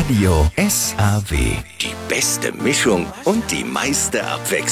Radio SAW. Die beste Mischung und die meiste Abwechslung.